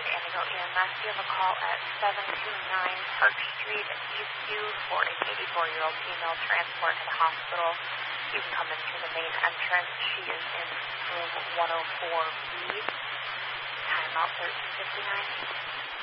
Amityville EMS. You have a call at 729 Park Street, Eastview, for a 84-year-old female transport to the hospital. You can come in through the main entrance. She is in room 104B. Time out 1359.